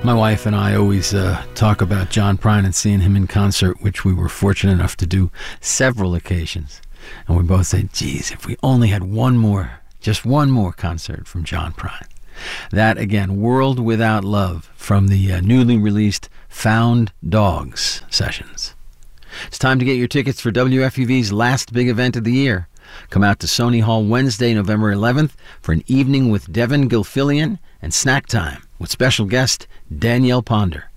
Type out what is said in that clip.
My wife and I always talk about John Prine and seeing him in concert, which we were fortunate enough to do several occasions. And we both say, geez, if we only had just one more concert from John Prine. That, again, World Without Love from the newly released Found Dogs sessions. It's time to get your tickets for WFUV's last big event of the year. Come out to Sony Hall Wednesday, November 11th for an evening with Devin Gilfillian and snack time with special guest Danielle Ponder.